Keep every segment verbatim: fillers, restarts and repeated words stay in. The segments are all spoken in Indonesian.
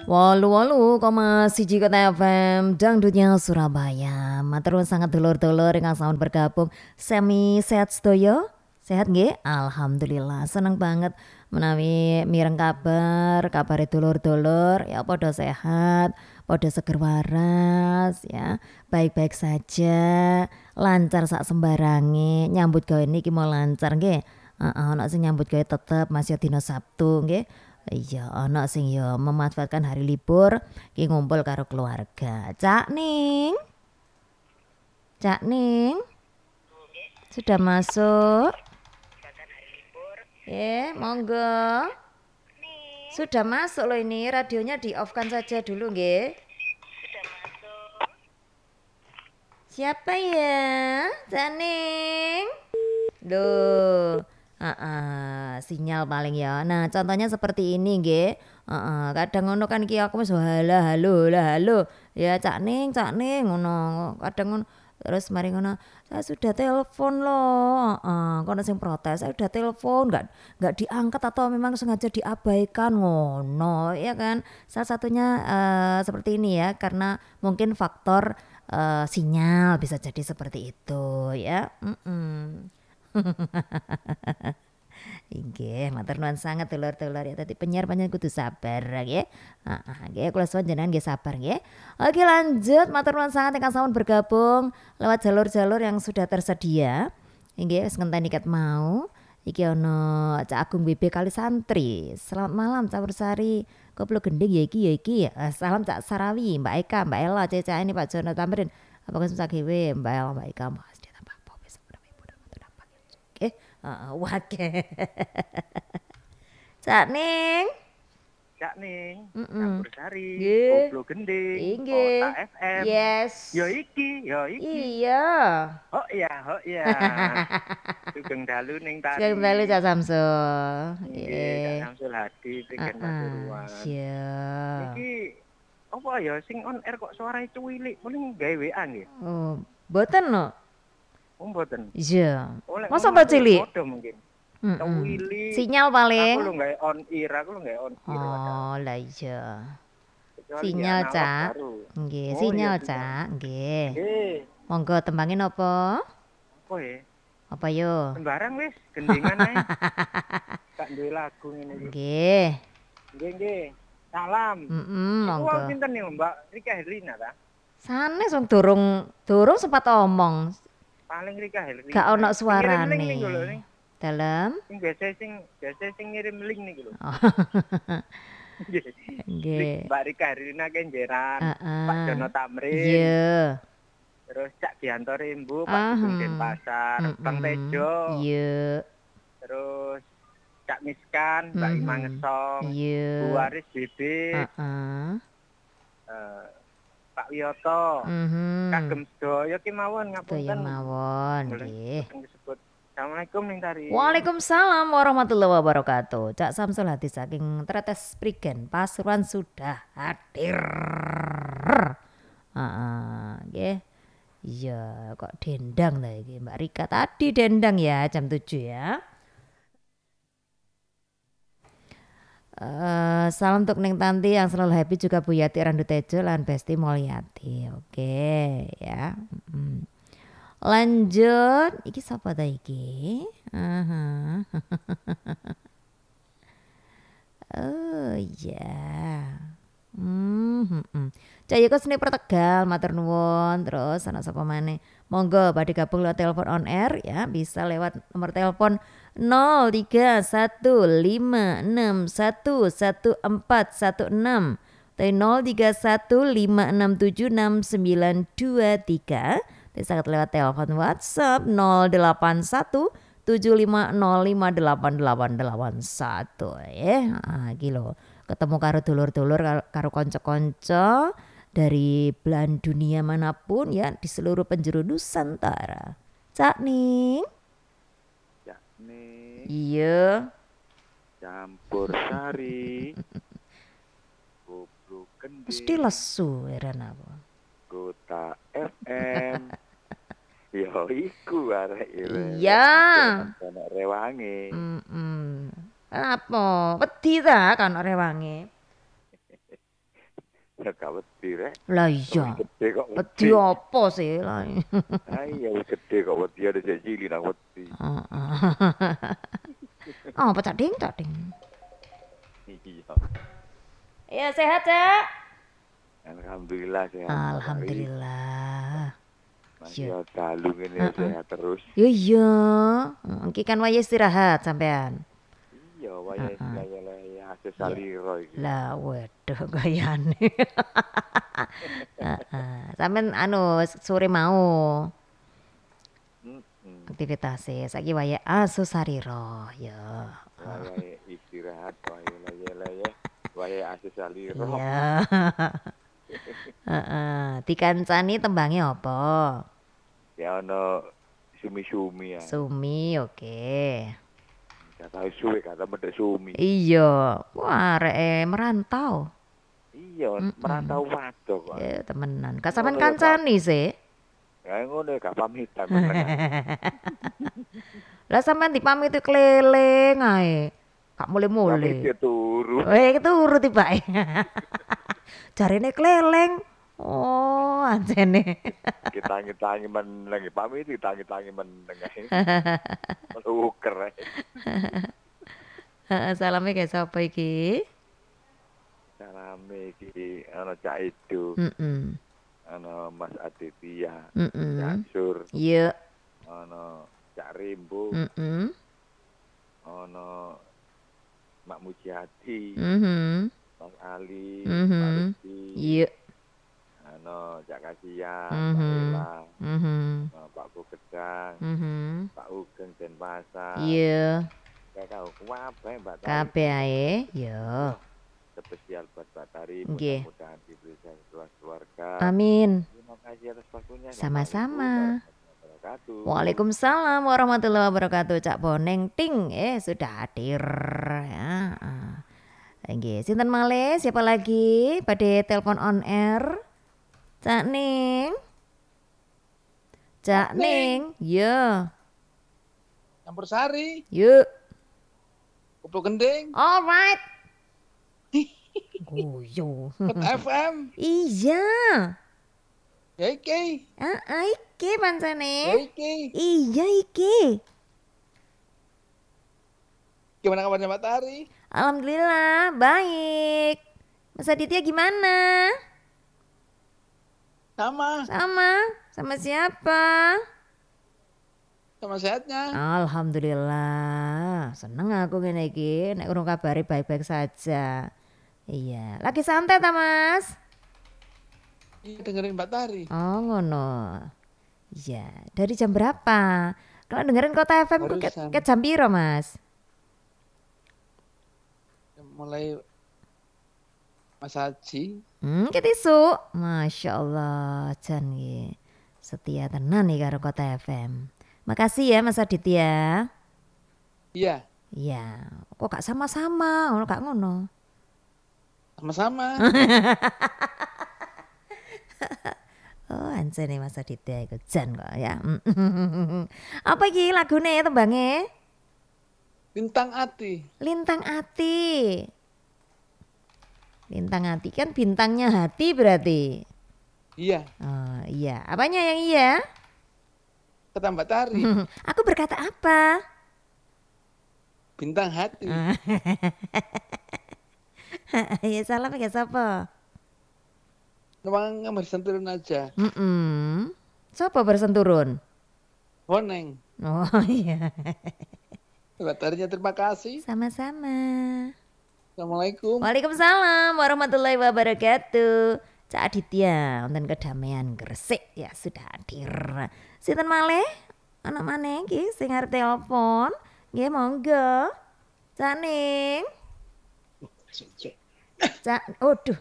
Walu walu koma siji kota F M dangdutnya Surabaya. Matur sangat dulur-dulur ingkang sampun bergabung semi sehat sedoyo. Sehat nggih? Alhamdulillah. Seneng banget menawi mireng kabar, kabare dulur-dulur ya padha sehat, padha seger waras ya. Baik-baik saja, lancar sak sembarange. Nyambut gawe niki mau lancar nggih. Heeh, ana sing nyambut gawe tetep masih dina Sabtu nggih. Iya, ana sing ya memanfaatkan hari libur ki ngumpul karo keluarga. Cak Ning, Cak Ning, sudah masuk? Eh, monggo. Sudah masuk loh ini, radionya di off-kan saja dulu nggih. Siapa ya? Cak Ning. Duh. Heeh, sinyal paling ya. Nah, contohnya seperti ini nggih. Heeh, kadang ngono kan iki aku wis halo halo lah halo. Ya Cak Ning, Cak Ning ngono. Kadang ngono terus mari ngono, saya sudah telepon loh. Heeh, kono sing protes, saya udah telepon nggak nggak diangkat atau memang sengaja diabaikan ngono, ya kan? Salah satunya eh, seperti ini ya, karena mungkin faktor eh, sinyal bisa jadi seperti itu ya. Mm-mm. Inggih, matur nuwun sanget dulur-dulur ya. Tadi penyiar panjenengan kudu sabar nggih. Heeh, nggih kula suwun jenengan nggih sabar nggih. Oke, lanjut matur nuwun sanget ingkang sampun bergabung lewat jalur-jalur yang sudah tersedia. Inggih wis ngenteni ket mau. Iki ono Cak Agung B B Kali Santri. Selamat malam Cak Bersari. Koplo gending ya iki ya iki. Eh, Salam Cak Sarawi, Mbak Eka, Mbak Ella, Ceca ini Pak Jono Tamrin. Apa kus Cak Gewe, Mbak Ella, Mbak Eka, Mbak Asdi tambah apa wis Oke, heeh, wake. Cak Ning. Cak Ning, Mm-mm. Campur Sari, Nggih. Koplo Gending, Inggih. Kota F M. Yes. Yo iki, yo iki. Iya. Oh iya, oh iya. Sugeng dalu ning Sekali tari. kembali Cak Samsul. Nggih, Cak Iya. Samsul Hadi Prigen Heeh. Pasuruan. Iya. Iki apa ya sing on air kok suarane cuwilik, mending gawe W A nggih. Oh, boten no. Oh mboten. Iya. Oleh Masa ngomong mbak cilik? padha mungkin. Mm-mm. Cuwilik. Sinyal Aku paling. lho gawe on ear, aku lho gawe on ear padahal. Oh, lah iya. Kecuali Sinyal, analog Cak. baru. Nggih, Oh, sinyal, iya, sinyal. Cak. Nggih. Nggih. Monggo tembangin apa? Apa ya? Apa yo? Sembarang wis, gendingan ae. Tak duwe lagu ngene iki. Nggih. Nggih, nggih. Salam. Mm-mm, Iku monggo. wong pinten nih, Mbak Rika Herlina ta? Sanes wong durung durung sempat omong. Paling Rika Herlina. Gak ono Sing ngirim link suarane. niku lho ning. Dalam? Sing biasa sing biasa sing ngirim link niku lho. Oh. Nggih. Nggih. Mbak Rika Herlina Kenjeran. Heeh. Pak Jono Tamrin. Iya. Terus Cak Dianto Rimbu, Pak Aha. Sugeng Denpasar, Bang Mm-mm. Tejo. Iya. Terus Cak Miskan, Mbak Mhm. Ima Ngesong, Iya. Bu Waris Bibit, Heeh. eh, Pak Wiyoto, Mhm. kagem sedaya ki mawon Sedaya ngapunten. mawon Boleh nggih. boten disebut. Assalamualaikum ning tari. Waalaikumsalam warahmatullahi wabarakatuh. Cak Samsul Hadi saking Tretes Prigen Pasuruan sudah hadir. Heeh, nggih. Iya, kok dendang ta iki Mbak Rika tadi dendang ya jam tujuh ya. Eh, salam untuk Neng Tanti yang selalu happy juga Bu Yati Randu Tejo lan Besti Mulyati. Oke ya. Mm. Lanjut, iki sapa ta iki? Aha. Oh iya. Hmm, hmm, hmm. Cahyo seni Tegal, matur nuwun. Terus ana sapa maneh? Monggo badhe gabung lewat telepon on air ya, bisa lewat nomor telepon nol tiga satu lima enam satu satu empat satu enam atau nol tiga satu lima enam tujuh enam sembilan dua tiga. Sangat lewat telepon WhatsApp nol delapan satu tujuh lima nol lima delapan delapan delapan satu ya. Ah, iki lho. Ketemu karo dulur-dulur karo, karo konco-konco dari belahan dunia manapun ya di seluruh penjuru Nusantara. Cak Ning. Cak Ning. Iya. Campur Sari. Koplo Gending. Mesti lesu heran apa. Kota F M. Yo iku arek iki. Iya. Ono rewange. Mm-mm. Apa? Wedi ta kan rewange. Ya gak wedi rek. Lah Wis iya. gede kok Wedi wedi. apa sih lah. Ah iya wis gede kok wedi ada cek cilik nang wedi. Oh, apa cak ding, cak ding. Iya. Ya sehat, Cak. Alhamdulillah sehat Mbak Tari. Alhamdulillah. Masih Iya. dalu ngene Heeh. sehat terus. Ya iya. Iki kan waya istirahat sampean. Iya wayahe Heeh. laya-laya hasil Iya. saliro iki. Lah waduh gayane. Heeh. Sampean anu sore mau Heeh. aktivitasnya saiki waya asu sariro ya. Wayahe istirahat, wayahe laya-laya, wayahe hasil saliro. Iya. Heeh. Dikancani tembange apa? Ya ono sumi-sumi ya. Sumi, oke. Kata suwe kata medek sumi. Iya. Wah, areke merantau. Iya, Mm-mm. merantau waduh kok. Ya temenan. Ka sampean Ngono ya, Pak. kancani sih. Ya ngono ya gak pamitan meneng. Lah sampean dipamiti keliling ae. Gak Pamit mulai-mulai. ya turu. Weh, turu tibake. Jarine keliling. Oh, anjene. Kita-kitangi meneng, pamit kita-kitangi meneng ae. Meluker ae. Heeh, salame ke sapa iki? Salame iki ana Cak Edo, Heeh. ana Mas Aditya, Heeh. Cak Sur, Iya. ana Cak Rembo, Heeh. ana Mak Mujiati, Mhm. Mas Ali, Mhm. Pak Rudi, Iya. ana Cak Kasian, Pak Mhm. Ela, Mhm. ana Pak Bogedang, Mhm. Pak Ugeng Denpasar. Iya. Kayak kau kabeh Mbak Tari. Kabeh ae. Ya. Wah, spesial buat Mbak Tari, Nggih. mudah-mudahan diberi sehat keluarga. Amin. Terima kasih atas waktunya. Sama-sama. Assalamualaikum warahmatullahi wabarakatuh. Waalaikumsalam warahmatullahi wabarakatuh. Cak Boneng ting eh sudah hadir ya. Nggih, sinten malih siapa lagi pada telepon on air? Cak Ning. Cak Ning, ya. Campur sari, Yuk. kupluk gending, Alright. Guyu. Pet F M, Iya. ya iki, Ah, ah, iki ya pancene. iki. Iya iki. Gimana kabarnya Mbak Tari? Alhamdulillah baik. Mas Aditya gimana? Sama, Sama. Sama siapa? sama sehatnya. Alhamdulillah. Seneng aku ngene iki nek urung kabari baik-baik saja. Iya, lagi santai ta, Mas? Iya, dengerin Mbak Tari. Oh, ngono. Iya, dari jam berapa? Kalau dengerin Kota F M ku ke, Barusan. ke jam piro, Mas? Mulai Mas Haji, Hmm, ke tisu. Masya Allah, Jan nggih. Setia tenan nih karo Kota F M. Makasih ya Mas Aditya. iya, Iya, kok gak sama-sama, ngono gak ngono. sama-sama. Oh, anjir nih Mas Aditya iku jan kok ya. Apa iki lagune tembange? Bintang Ati, Lintang Ati. Lintang Ati kan bintangnya hati berarti. iya, Oh, iya. Apanya yang iya? kata Mbak Tari, Aku berkata apa? bintang hati. Ya salam ya siapa? Numpang ngambil senturin aja. Mm-mm. Siapa bersenturun? Honeng, Oh iya. Mbak Tarinya terima kasih. Sama-sama. Assalamualaikum. Waalaikumsalam warahmatullahi wabarakatuh. Cak Aditya, wonten kedamaian Gresik ya sudah hadir. Sinten malih? Anak maneh iki sing arep telepon? Nggih monggo. Cak Ning. Cak, aduh.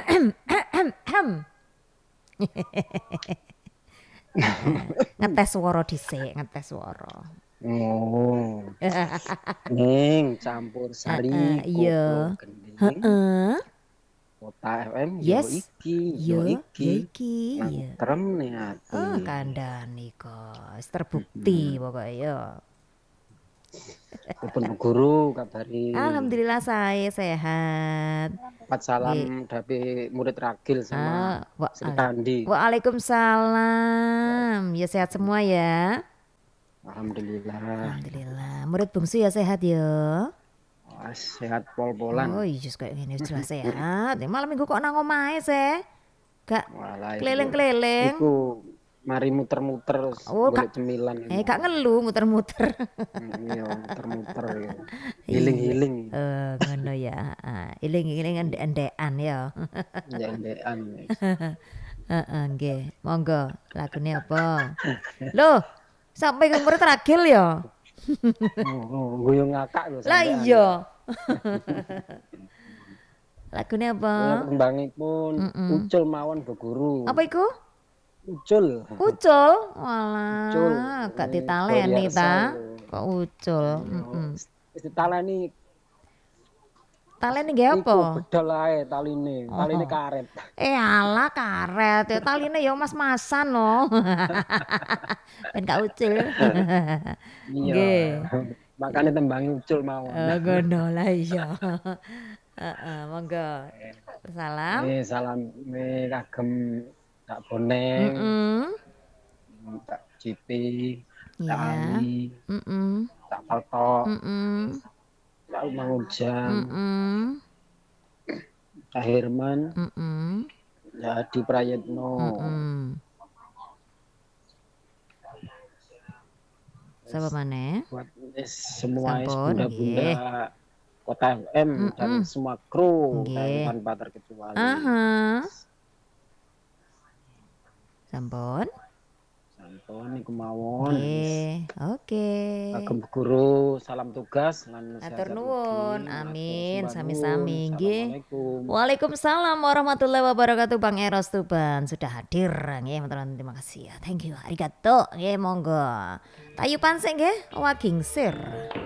Ngetes swara dhisik, ngetes swara. Oh, Ning campur sari Heeh, iya. koplo gending Heeh. Kota F M yo Yes. iki Yo, yo yo iki iki. Iya. nantrem nih ati Oh, kandhani kok. Wis terbukti pokoknya ya. Pun guru kabari. Alhamdulillah saya sehat. Pat salam dapi murid ragil sama Ah, wa- Sri Kandi. Waalaikumsalam. Ya sehat semua ya. Alhamdulillah. Alhamdulillah. Murid bungsu ya sehat ya. Wah, sehat pol-polan. Oh iya kayak gini jelas sehat. Ya, malam minggu kok nang omahe sih? Gak Walah, keliling-keliling. Iku mari muter-muter Oh, golek Kak. cemilan. Eh gak ngeluh muter-muter. Hmm, iya, muter-muter ya. Healing-healing. Eh ngono ya. Ah, iling-iling endek-endekan ya. Ya endekan. Heeh nggih. Monggo lagune apa? Loh, sampai ke murid ragil ya. Oh, oh, guyu ngakak lho. Lah sampean. iya. Lagune apa? Kembangipun Mm-mm. ucul mawon Bu Guru. Apa iku? Ucul. Ucul. Ucul. Walah, gak Eh, ditaleni Korea ta. Sal. Kok ucul. Heeh. Wis ditaleni Talene nggih apa? iku bedol ae taline, taline Oh. karet. Eh alah karet, ya taline ya mas-masan no. Ben gak ucul. Iya. Nggih. Makane tembangi ucul mawon. Eh ngono lah iya. Heeh, monggo. Salam. Eh salam eh, kagem tak boneng, Heeh. tak cipi, tak Iya. ali, Heeh. tak paltok, Heeh. tak mangujam, Heeh. tak Herman, Heeh. ya Adi Prayetno. Heeh. Sapa maneh? Buat eh, semua es Sampun, bunda-bunda nggih. Kota F M dan Mm-mm. semua kru Nggih. tanpa terkecuali. Aha. Sampun. Sampun niku mawon. Nggih. Oke. Kagem guru salam tugas lan Matur sehat nuwun. ugi. Amin. Matur Sami-sami nuwun. nggih. Assalamualaikum. Waalaikumsalam warahmatullahi wabarakatuh. Bang Eros Tuban sudah hadir nggih, teman-teman. Terima kasih ya. Thank you. Arigato. Nggih, monggo. Tayu pansek nggih, wagingsir.